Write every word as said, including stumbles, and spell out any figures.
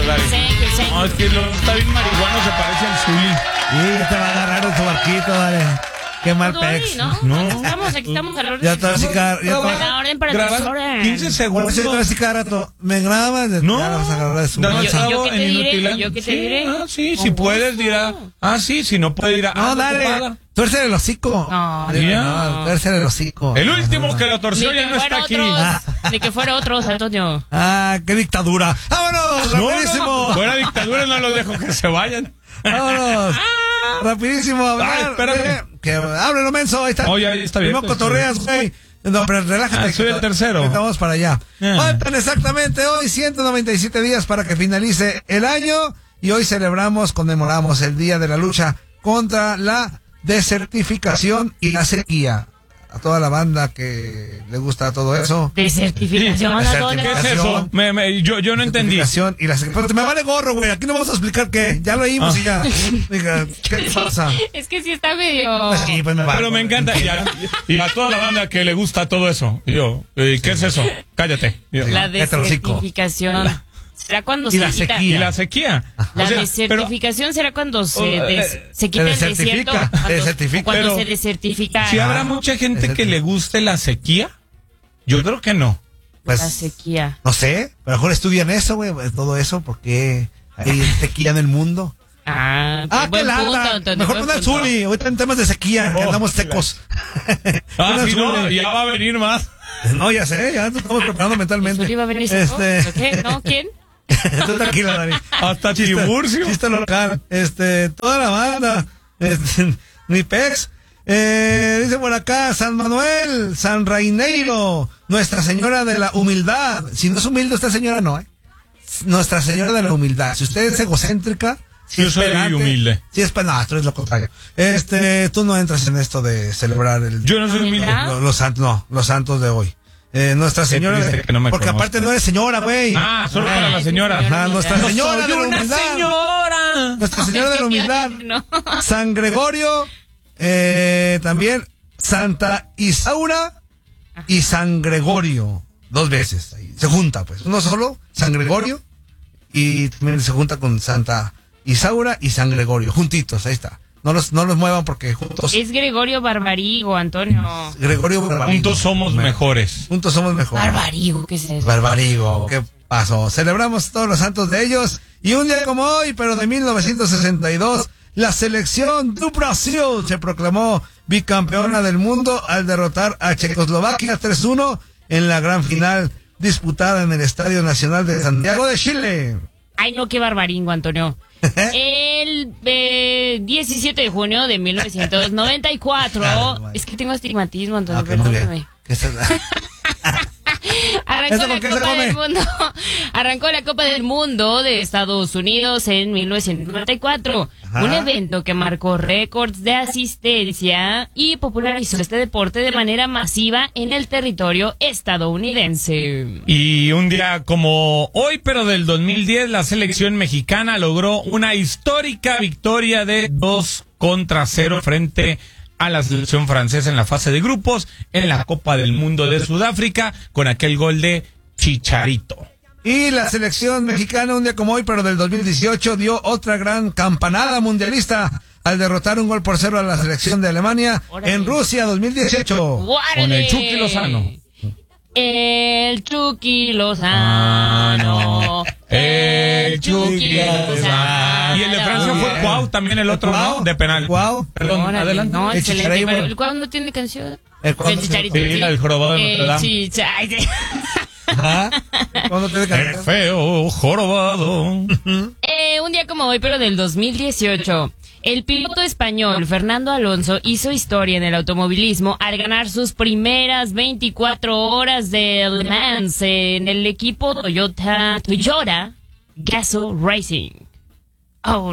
Dale. Sí, sí. No, es que lo, está bien marihuano, se parece al Zuli. Sí, ya te va a agarrar en tu barquito, dale. Qué mal Dori, pex. ¿no? No. Aquí estamos, aquí estamos al orden. Ya te vas a cigar. Ya te vas La orden para Grabar tus horas. quince segundos. a decir cada rato. Me grabas. No. Ya la vas a agarrar de su Dame Yo- bolsa. yo- chavo qué te en diré, Inutilandia. yo qué te Sí, diré. ah, sí, Con si puedes gusto. dirá. Ah, sí, si no puede dirá. No, ah, dale. ocupada. Tuerce el hocico. No, Dile, ya. no, tuerce el hocico. El último que lo Ni torció que ya no fuera está aquí. otros, ni que fuera otros, Antonio. Ah, qué dictadura. ¡Vámonos! No, ¡Rapidísimo! no, fuera dictadura no los dejo que se vayan. ¡Vámonos! Rapidísimo, hablar. Ay, espérame. eh, que ábrelo, menso. Ahí está. Oh, ya, está bien. No cotorreas, güey. No, pero relájate. Ah, soy el tercero. Ahorita vamos para allá. Ah. Faltan exactamente hoy ciento noventa y siete días para que finalice el año. Y hoy celebramos, conmemoramos el Día de la Lucha contra la Desertificación y la Sequía. A toda la banda que le gusta todo eso. Desertificación, Antonio. ¿Qué es eso? Me, me, yo, yo no entendí. Desertificación y la sequía. Pero me vale gorro, güey. Aquí no vamos a explicar qué. Ya lo oímos y ya. Diga, ¿qué pasa? Es que sí está medio. Sí, pues me vale. Pero me encanta. Y a, y a toda la banda que le gusta todo eso. Y yo, ¿y ¿qué es eso? Cállate. Y yo, La cállate el hocico. desertificación. ¿Será cuando Y se la quita? sequía. y la sequía. La O sea, desertificación será cuando se, Oh, des- eh, se quita se el desierto. desertifica, Cuando, desertifica. o cuando Pero- se desertifica Si la habrá mucha gente que le guste la sequía, yo creo que no. Pues, sequía. no sé. A lo mejor estudian eso, güey. Todo eso, porque hay sequía en el mundo. Ah, Ah, qué buen punto, lata. Antonio, Mejor buen pon el punto. Zuli. Ahorita en temas de sequía, que Oh, andamos qué secos. Ah, Pon el si no, Zuli. ya va a venir más. No, ya sé, ya nos estamos preparando mentalmente. ¿Zuli va a venir seco? Este, ¿Qué? ¿No? ¿Quién? tú tranquila, Dani. Hasta Chiste- Tiburcio. Chiste local. Este, toda la banda. Este, mi pex. Eh, dice por acá, San Manuel, San Raineiro, Nuestra Señora de la Humildad. Si no es humilde esta señora, no, ¿eh? Nuestra Señora de la Humildad. Si usted es egocéntrica, si Yo es soy pedante, humilde. Si es pedante, no, tú eres lo contrario. Este, tú no entras en esto de celebrar el, Yo no soy humilde. ¿Ah? lo- los santos, no, los santos de hoy. Eh, Nuestra Señora, triste de- que no me porque conozca. aparte no eres señora, güey. Ah, solo para la señora. Ajá, Nuestra No Señora Soy de la una Humildad. señora. Nuestra Señora de la Humildad. No. San Gregorio, eh, también Santa Isaura y San Gregorio. Dos veces. Ahí. Se junta, pues. Uno solo, San Gregorio, y también se junta con Santa Isaura y San Gregorio. Juntitos, ahí está. No los, no los muevan porque juntos. Es Gregorio Barbarigo, Antonio. Gregorio Barbarigo. Juntos somos mejores. Juntos somos mejores. Barbarigo, ¿qué es eso? Barbarigo, ¿qué pasó? Celebramos todos los santos de ellos. Y un día como hoy, pero de mil novecientos sesenta y dos, la selección do Brasil se proclamó bicampeona del mundo al derrotar a Checoslovaquia tres uno en la gran final disputada en el Estadio Nacional de Santiago de Chile. Ay, no, qué barbaringo, Antonio. El eh, diecisiete de junio de mil novecientos noventa y cuatro. Ah, bueno. Es que tengo astigmatismo, Antonio, Ok, muy bien. perdóname. ¿Qué es eso? Arrancó ¿Eso la con qué se Copa come? del Mundo. Arrancó la Copa del Mundo de Estados Unidos en mil novecientos noventa y cuatro. Ajá. Un evento que marcó récords de asistencia y popularizó este deporte de manera masiva en el territorio estadounidense. Y un día como hoy, pero del dos mil diez, la selección mexicana logró una histórica victoria de dos contra cero frente a la selección francesa en la fase de grupos en la Copa del Mundo de Sudáfrica con aquel gol de Chicharito. Y la selección mexicana, un día como hoy, pero del dos mil dieciocho, dio otra gran campanada mundialista al derrotar un gol por cero a la selección de Alemania Órale. en Rusia dos mil dieciocho. ¡Guárale! Con el Chucky Lozano. El Chucky Lozano. El Chucky Lozano. Y el de Francia Muy fue bien. Cuau, también el otro, Cuau, ¿no? De penal. Cuau. Perdón, Órale, adelante. No, El excelente. Chicharito. Pero ¿el Cuau no tiene canción? El Cuau no Chicharito, tiene- Sí, el jorobado de Notre Dame. Chicharito. Ajá. ¿Cuándo te El dejan? feo jorobado. Eh, un día como hoy, pero del dos mil dieciocho, el piloto español Fernando Alonso hizo historia en el automovilismo al ganar sus primeras veinticuatro horas de Le Mans en el equipo Toyota Toyota Gazoo Racing. Oh,